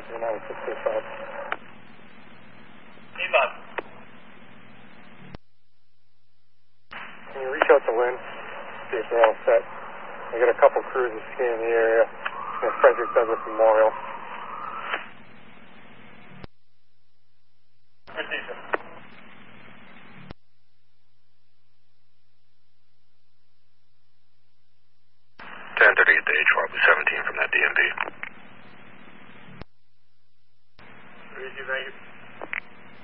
9635. Avon. Can you reach out to Lynn, see if they're all set? I got a couple crews scanning the area near Frederick Douglass Memorial. Procedure. 10:30 at the H-Rob 17 from that DMV. Thank you.